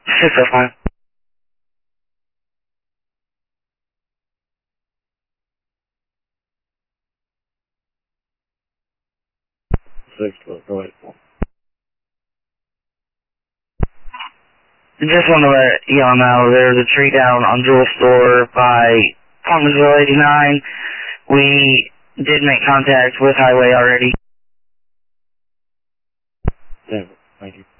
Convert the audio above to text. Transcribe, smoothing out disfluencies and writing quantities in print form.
605. 612, go ahead. Just want to let y'all know there's a tree down on Jewel Store by Thomasville 89. We did make contact with Highway already. Yeah, thank you.